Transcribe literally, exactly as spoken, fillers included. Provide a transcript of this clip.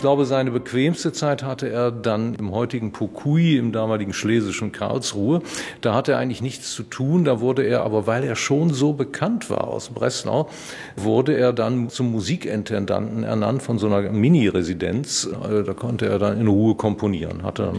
glaube, seine bequemste Zeit hatte er dann im heutigen Pokui, im damaligen schlesischen Karlsruhe. Da hatte er eigentlich nichts zu tun, da wurde er aber, weil er schon so bekannt war aus Breslau, wurde er dann zum Musikintendanten ernannt von so einer Mini-Residenz. Da konnte er dann in Ruhe komponieren, hatte dann